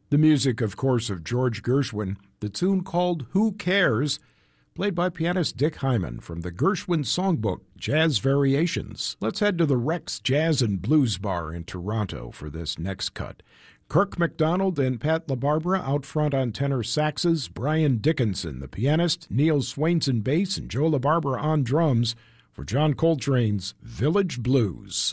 The music, of course, of George Gershwin, the tune called Who Cares?, played by pianist Dick Hyman from the Gershwin Songbook, Jazz Variations. Let's head to the Rex Jazz and Blues Bar in Toronto for this next cut. Kirk MacDonald and Pat LaBarbera out front on tenor saxes, Brian Dickinson, the pianist, Neil Swainson bass, and Joe LaBarbera on drums for John Coltrane's Village Blues.